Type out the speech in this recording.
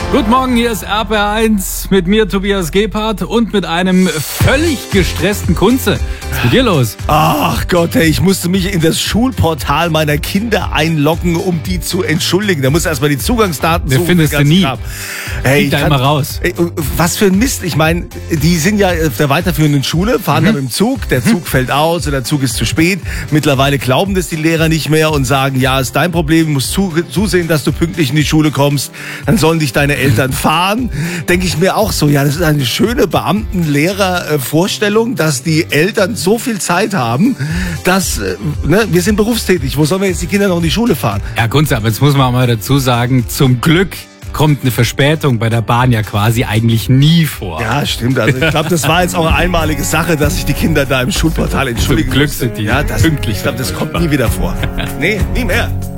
Guten Morgen, hier ist RPR1 mit mir, Tobias Gebhardt, und mit einem völlig gestressten Kunze. Was ist mit dir los? Ach Gott, hey, ich musste mich in das Schulportal meiner Kinder einloggen, um die zu entschuldigen. Da muss erstmal die Zugangsdaten suchen. Findest du nie. Hey, da immer raus. Ey, was für ein Mist. Ich meine, die sind ja auf der weiterführenden Schule, fahren dann mit dem Zug, der Zug fällt aus oder der Zug ist zu spät. Mittlerweile glauben das die Lehrer nicht mehr und sagen, ja, ist dein Problem, musst zusehen, dass du pünktlich in die Schule kommst. Dann sollen dich deine Eltern fahren. Denke ich mir auch so, ja, das ist eine schöne Beamten-Lehrer-Vorstellung, dass die Eltern so viel Zeit haben, dass, wir sind berufstätig, wo sollen wir jetzt die Kinder noch in die Schule fahren? Ja, Kunze, aber jetzt muss man auch mal dazu sagen, zum Glück kommt eine Verspätung bei der Bahn ja quasi eigentlich nie vor. Ja, stimmt. Also ich glaube, das war jetzt auch eine einmalige Sache, dass sich die Kinder da im Schulportal entschuldigen. Zum Glück sind die ja, pünktlich. Ich glaube, das kommt nie wieder vor. Nee, nie mehr.